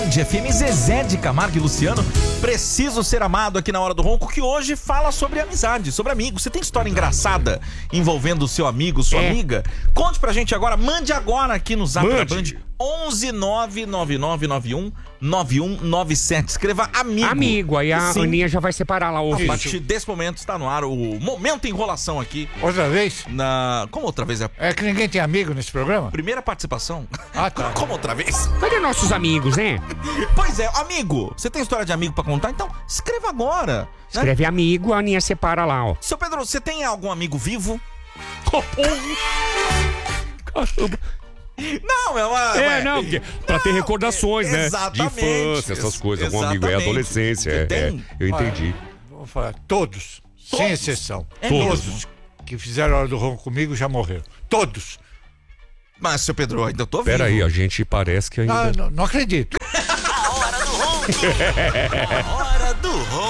Band FM, Zezé de Camargo e Luciano. Preciso Ser Amado aqui na Hora do Ronco, que hoje fala sobre amizade, sobre amigos. Você tem história engraçada envolvendo o seu amigo, sua amiga? Conte pra gente agora, mande agora aqui no Zap da Band. 11999919197. Escreva amigo. Amigo, aí a Aninha já vai separar lá o A partir desse momento está no ar o Momento Enrolação aqui. Outra vez? Como outra vez? É que ninguém tem amigo nesse programa? Primeira participação. Ah, tá. Como outra vez? Cadê nossos amigos, né? Pois é, amigo, você tem história de amigo pra contar? Então, escreva agora. Né? Escreve amigo, a Aninha separa lá, ó. Seu Pedro, você tem algum amigo vivo? Caramba. Não, é uma... não, pra ter recordações, né? Exatamente. De infância, essas coisas. Algum amigo, adolescência. Eu entendi. Vou falar, todos, sem exceção. Todos que fizeram a Hora do Ronco comigo já morreram. Todos. Mas, seu Pedro, ainda tô vivo. Pera aí, a gente parece que ainda... Não acredito. A Hora do Ronco. A Hora do Ronco.